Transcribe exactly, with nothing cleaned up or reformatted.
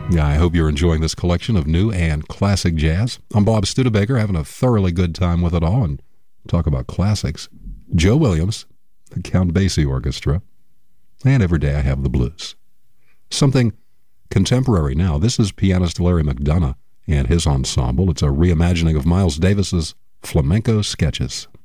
Yeah, I hope you're enjoying this collection of new and classic jazz. I'm Bob Studebaker, having a thoroughly good time with it all, and talk about classics. Joe Williams, the Count Basie Orchestra, and Every Day I Have the Blues. Something contemporary now. This is pianist Larry McDonough and his ensemble. It's a reimagining of Miles Davis's Flamenco Sketches.